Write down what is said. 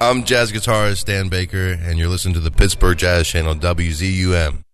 I'm jazz guitarist Dan Baker, and you're listening to the Pittsburgh Jazz Channel, WZUM.